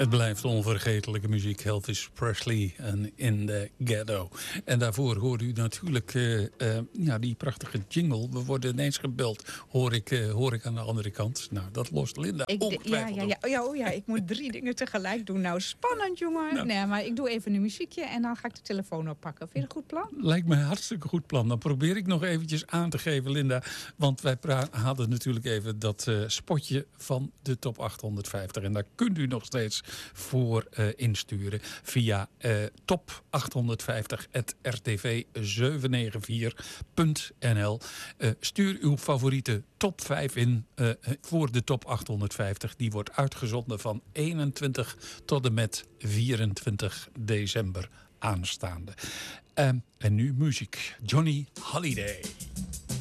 Het blijft onvergetelijke muziek. Elvis Presley en In the Ghetto. En daarvoor hoorde u natuurlijk die prachtige jingle. We worden ineens gebeld. Hoor ik aan de andere kant. Nou, dat lost Linda ongetwijfeld op. Ja, ik moet 3 dingen tegelijk doen. Nou, spannend, jongen. Nou. Nee, maar ik doe even een muziekje en dan ga ik de telefoon oppakken. Vind je het een goed plan? Lijkt me een hartstikke goed plan. Dan probeer ik nog eventjes aan te geven, Linda. Want wij hadden natuurlijk even dat spotje van de top 850. En daar kunt u nog steeds voor insturen via top850@rtv794.nl. Stuur uw favoriete top 5 in voor de top 850. Die wordt uitgezonden van 21 tot en met 24 december aanstaande. En nu muziek. Johnny Holiday.